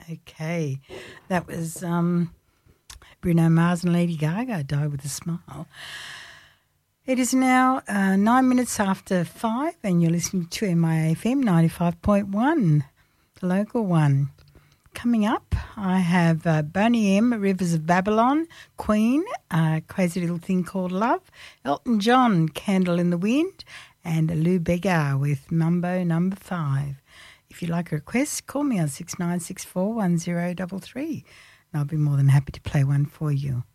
Okay. That was Bruno Mars and Lady Gaga, Die With a Smile. It is now 9 minutes after 5 and you're listening to MIFM 95.1, the local one. Coming up, I have Boney M, Rivers of Babylon, Queen, Crazy Little Thing Called Love, Elton John, Candle in the Wind, and Lou Bega with Mambo No. 5. If you'd like a request, call me on 6964 1033 and I'll be more than happy to play one for you.